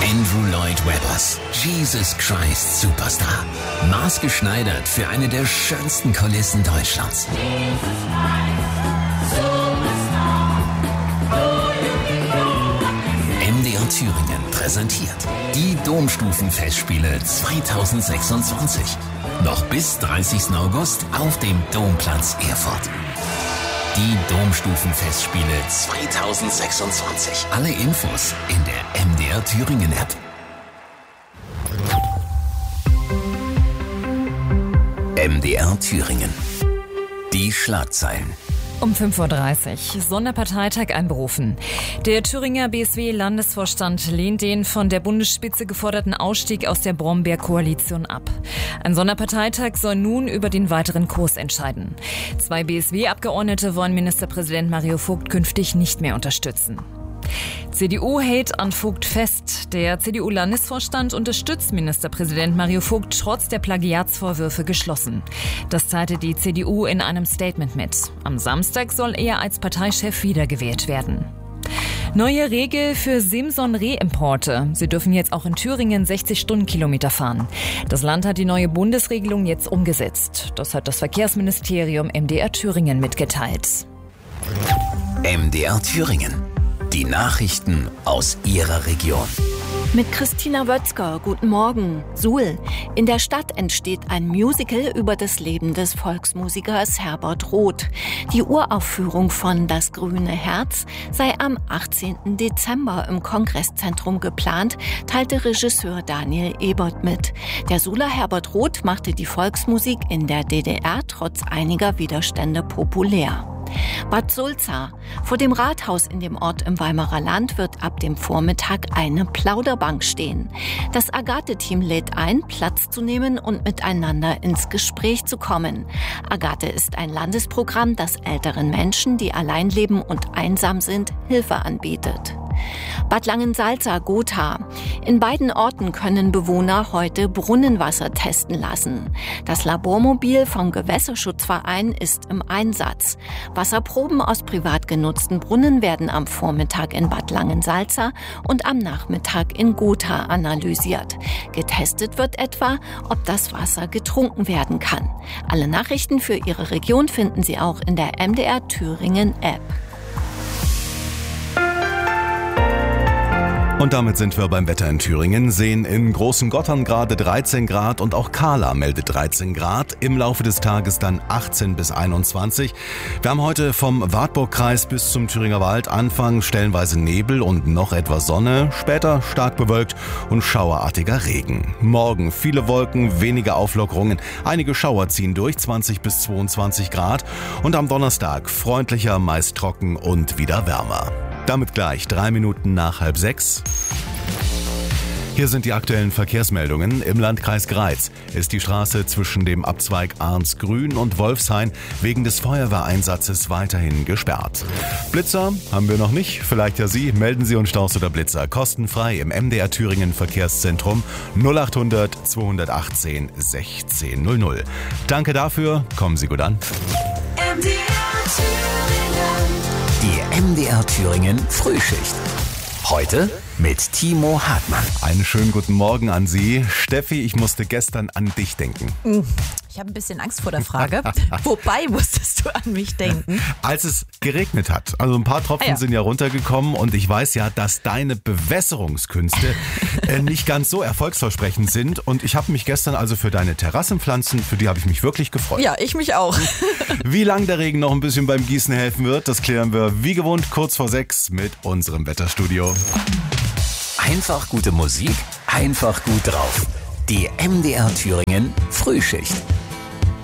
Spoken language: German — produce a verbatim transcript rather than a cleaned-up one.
Andrew Lloyd Webbers Jesus Christ Superstar. Maßgeschneidert für eine der schönsten Kulissen Deutschlands. M D R Thüringen präsentiert die Domstufenfestspiele zweitausendsechsundzwanzig. Noch bis dreißigsten August auf dem Domplatz Erfurt. Die Domstufenfestspiele zweitausendsechsundzwanzig. Alle Infos in der M D R Thüringen App. M D R Thüringen. Die Schlagzeilen. Um fünf Uhr dreißig, Sonderparteitag einberufen. Der Thüringer B S W-Landesvorstand lehnt den von der Bundesspitze geforderten Ausstieg aus der Brombeer-Koalition ab. Ein Sonderparteitag soll nun über den weiteren Kurs entscheiden. Zwei B S W-Abgeordnete wollen Ministerpräsident Mario Vogt künftig nicht mehr unterstützen. C D U hält an Vogt fest. Der C D U-Landesvorstand unterstützt Ministerpräsident Mario Vogt trotz der Plagiatsvorwürfe geschlossen. Das teilte die C D U in einem Statement mit. Am Samstag soll er als Parteichef wiedergewählt werden. Neue Regel für Simson-Rehimporte. Sie dürfen jetzt auch in Thüringen sechzig Stundenkilometer fahren. Das Land hat die neue Bundesregelung jetzt umgesetzt. Das hat das Verkehrsministerium M D R Thüringen mitgeteilt. M D R Thüringen. Die Nachrichten aus Ihrer Region. Mit Christina Wötzger, guten Morgen. Suhl. In der Stadt entsteht ein Musical über das Leben des Volksmusikers Herbert Roth. Die Uraufführung von Das grüne Herz sei am achtzehnten Dezember im Kongresszentrum geplant, teilte Regisseur Daniel Ebert mit. Der Suhler Herbert Roth machte die Volksmusik in der D D R trotz einiger Widerstände populär. Bad Sulza. Vor dem Rathaus in dem Ort im Weimarer Land wird ab dem Vormittag eine Plauderbank stehen. Das Agathe-Team lädt ein, Platz zu nehmen und miteinander ins Gespräch zu kommen. Agathe ist ein Landesprogramm, das älteren Menschen, die allein leben und einsam sind, Hilfe anbietet. Bad Langensalza, Gotha. In beiden Orten können Bewohner heute Brunnenwasser testen lassen. Das Labormobil vom Gewässerschutzverein ist im Einsatz. Wasserproben aus privat genutzten Brunnen werden am Vormittag in Bad Langensalza und am Nachmittag in Gotha analysiert. Getestet wird etwa, ob das Wasser getrunken werden kann. Alle Nachrichten für Ihre Region finden Sie auch in der M D R Thüringen App. Und damit sind wir beim Wetter in Thüringen, sehen in Großen Gottern gerade dreizehn Grad und auch Kahla meldet dreizehn Grad, im Laufe des Tages dann achtzehn bis einundzwanzig. Wir haben heute vom Wartburgkreis bis zum Thüringer Wald Anfang stellenweise Nebel und noch etwas Sonne, später stark bewölkt und schauerartiger Regen. Morgen viele Wolken, wenige Auflockerungen, einige Schauer ziehen durch, zwanzig bis zweiundzwanzig Grad und am Donnerstag freundlicher, meist trocken und wieder wärmer. Damit gleich drei Minuten nach halb sechs. Hier sind die aktuellen Verkehrsmeldungen. Im Landkreis Greiz ist die Straße zwischen dem Abzweig Arnsgrün und Wolfshain wegen des Feuerwehreinsatzes weiterhin gesperrt. Blitzer haben wir noch nicht, vielleicht ja Sie. Melden Sie uns Staus oder Blitzer kostenfrei im M D R Thüringen Verkehrszentrum null achthundert zweihundertachtzehn sechzehn null null. Danke dafür, kommen Sie gut an. M D R Thüringen. Die M D R Thüringen Frühschicht. Heute mit Timo Hartmann. Einen schönen guten Morgen an Sie. Steffi, ich musste gestern an dich denken. Ich habe ein bisschen Angst vor der Frage. Wobei musstest du an mich denken? Als es geregnet hat. Also ein paar Tropfen ah ja. sind ja runtergekommen und ich weiß ja, dass deine Bewässerungskünste äh, nicht ganz so erfolgsversprechend sind. Und ich habe mich gestern also für deine Terrassenpflanzen, für die habe ich mich wirklich gefreut. Ja, ich mich auch. Wie lange der Regen noch ein bisschen beim Gießen helfen wird, das klären wir wie gewohnt kurz vor sechs mit unserem Wetterstudio. Einfach gute Musik, einfach gut drauf. Die M D R Thüringen Frühschicht.